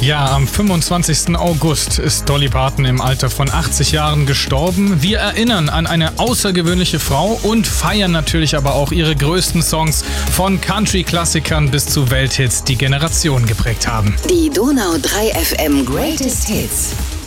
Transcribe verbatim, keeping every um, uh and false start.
Ja, am fünfundzwanzigsten August ist Dolly Parton im Alter von achtzig Jahren gestorben. Wir erinnern an eine außergewöhnliche Frau und feiern natürlich aber auch ihre größten Songs von Country-Klassikern bis zu Welthits, die Generationen geprägt haben. Die Donau drei F M Greatest Hits.